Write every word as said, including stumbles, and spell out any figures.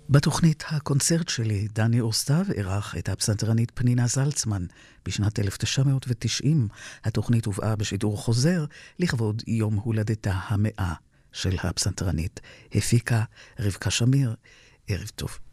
בתוכנית הקונצרט שלי, דני אורסטב ערך את הפסנתרנית פנינה זלצמן. בשנת אלף תשע מאות ותשעים התוכנית הובאה בשידור חוזר לכבוד יום הולדתה המאה של הפסנתרנית. הפיקה רבקה שמיר. ערב טוב.